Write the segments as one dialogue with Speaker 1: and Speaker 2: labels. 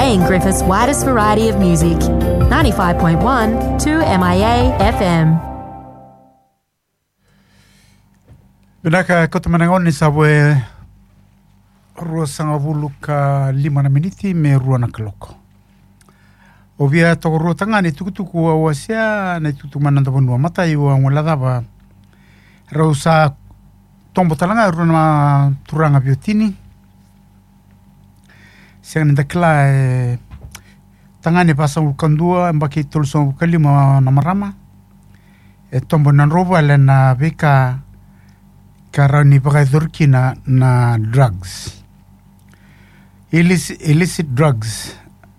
Speaker 1: playing Griffith's widest variety of music. 95.1 2MIA FM.
Speaker 2: Benaka kota manangoni sabwe rua sanga vuluka 5 miniti me rua na kaloko. O via toko rua tangani tukutuku wa wasia na tukutuku mananda vanua matai wa nguladava rausa tombo talanga rua na turanga biotini. Siang ninda kila tangani pasang ukandua mbaki tulso ukalima na marama. Tombo nanroba le na beka karani pakaidurki na drugs. Illicit drugs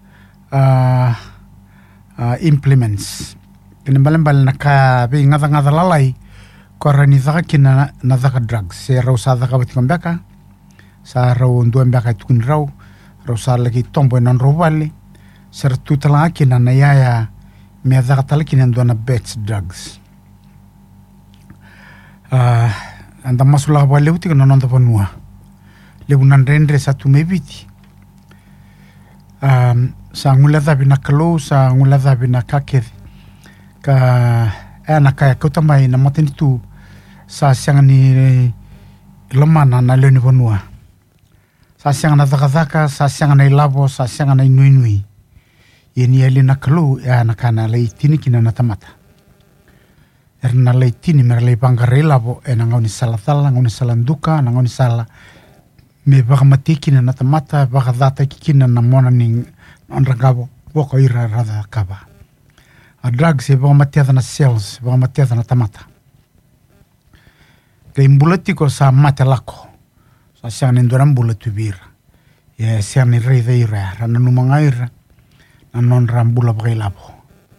Speaker 2: implements. Kinimbalembal na ka be ngada lalai karani zaka na zaka drugs. Se rau sa zaka batikombeka. Sa rau nduembeka tukun rau sa lagi tombo nanrobali. Ser tutala kina na yaya me zaka talakina ndona bets drugs. Anda masula wa leuti kana nanda vanua leu nanrendre satu mebiti sa ngula dhabi na kalo sa ngula dhabi na kakeri ka ana kaya kota mai na matenitu sa siangani lamana na leuni vanua sa siangana dhaka sa siangana ilavo sa siangana inuinui yeni ali na kalo ana kana lei tinikina na tamata erna lei tini mer lei pangarela bo ena ngoni salatala ngoni salanduka na ngoni sala me bagamatiki na tamata bagadata kikina na mona ning anragabo boko ira rada kaba a drugs e bagamatia na cells bagamatia na tamata ke imbulatiko sa mate lako sa siang ndoram bulatu bir ye siang ni reide ira rana numangaira na non rambula bailabo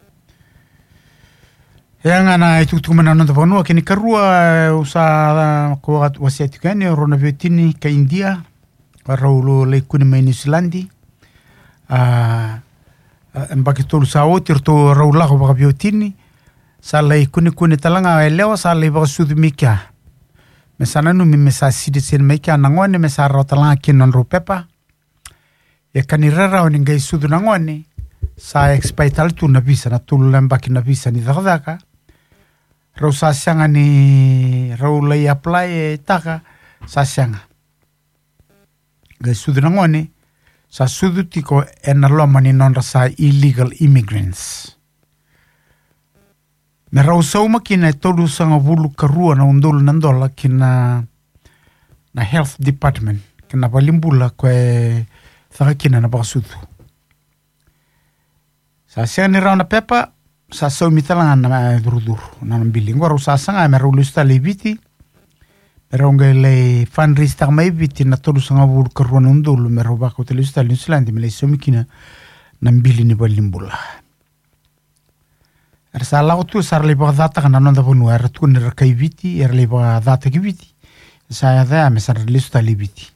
Speaker 2: yang ana itu tumana nanda vanua kini karua usa ko wasia tikani rona vetini ka India raulo le kuni mai New Zealand mbaki tolu sa otir to raula ko baka biotini sala kuni talanga elewa sala ba sudu mika mesana no mi mesa sidisen mika nangone mesa rotala kinon rupepa e kanirara oni ngai sudu nangone sa expaital tu na visa na tulu lembaki na visa ni dakadaka rau sasianga ni rau lei apply taka sasianga. Gai sudu nangone, sa sudu tiko ena loma ni non rasa illegal immigrants. Me rau sauma kina tolu sanga vulu karua na undolu nandola kina na health department, kina balimbula kwe thaka kina na baka sudu. Sasianga ni rau na pepa, sa sau mitalangan na dur na biling waro sa sanga me rulu sta lebiti pero ngele fundraise ta mai biti na todu sanga bur karwan undul me roba ko tele sta New Zealand me le somikina na bilini balimbula sa la tu sar le bagdata kana nonda bonu er tu ne kai biti er le bagdata ki biti sa ya da me sar le sta lebiti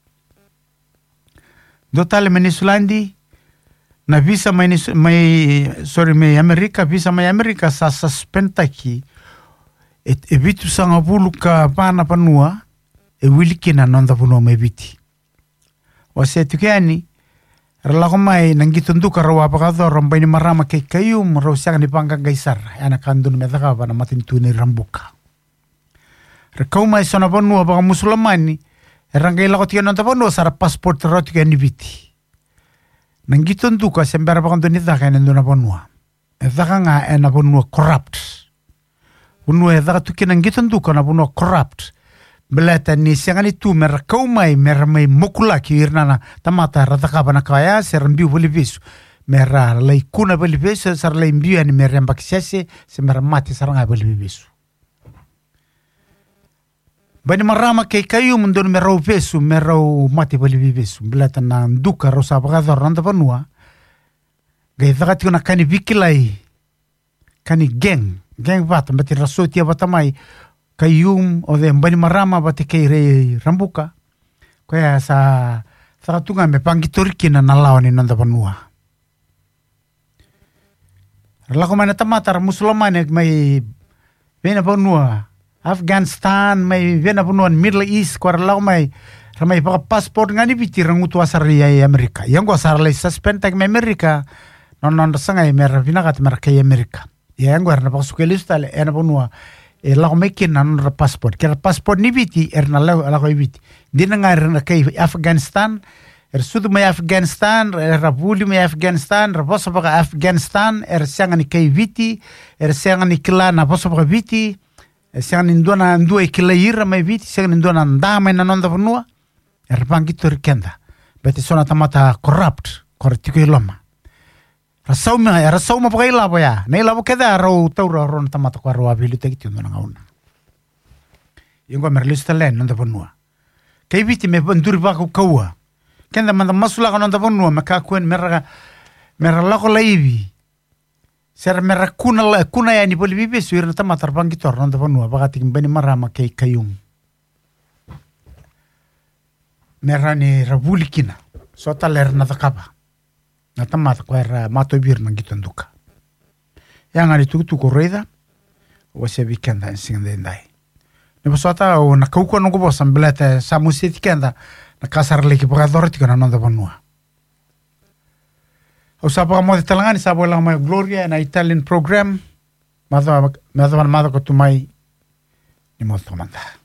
Speaker 2: dotale me New Zealand na visa mai Amerika visa mai Amerika sa suspenda ki e vitu sanga bulu ka pana panua e wilikina nonda puno mai viti wase tukani relago mai nangitun ka rawa pakado rombai ni marama ke kayum ro sanga ni pangka gaisar ana kandun me daga bana matin tuni rambuka rekau mai sona panua baka muslimani rangai lago tia nonda panua sara passport ro tukani viti nangitun duka sembara pakando ni daga nenduna panua e daga nga ena panua corrupt unua e daga tuki nangitun duka na panua corrupt belata ni siangani tu mer kaumai mer mai mokula ki irnana tamata radaka bana kaya sermbiu bolivisu mera lei kuna bolivisu sar lei mbiu ani mer mbakisese semera mati saranga bolivisu bani marama ke kayu mundon merau pesu merau mati bolivisu belata na duka rosa bagada randa panua gai daga tikuna kani vikilai kani geng vat mbati rasotia batamai kayum o de bani marama bati keire rambuka kaya sa tunga me pangiturki na nalawani nanda panua lako mana tamata muslimane mai vena panua Afghanistan mai vena punuan Middle East kwar lau mai ramai pa passport ngani biti rangutu asari ya Amerika yang gua asar lai suspend tak me Amerika non sanga mera vinagat mera kai Amerika yang gua na pasuke lista le ena bonua la mekin nan passport kera passport ni biti erna la ko biti dina ngar na kai Afghanistan sudu mai Afghanistan rabuli mai Afghanistan rabosa pa Afghanistan sanga ni kai biti sanga ni kila na bosa pa biti sanga ni ndona ndue kila ira mai biti sanga ni ndona ndama na nonda bonua bangito rikenda bete sona tamata corrupt kortiko iloma rasauma pa ila boya nei labo keda ro tauro ron tamata kwa ro abilu tekiti ndona ngauna yengo merlista len nonda bonua kai biti me banduri ba ko kaua kenda manda masula ka nonda bonua maka kuen mera lako laibi ser mera kuna ya ni boli bibe suir tamata bangito nonda bonua bagati bani marama kai kayung merani rabulikina sota ler na takaba na tamata kwa era mato bir na gitanduka yang ari tuku koreda wase bikenda singende ndai ne sota o na kauko no go sambleta samusiti kenda na kasar leki pagador tikana nonda bonua o sapa mo de talangani sabo la mai gloria na Italian program madwa ko tumai ni mo tomanda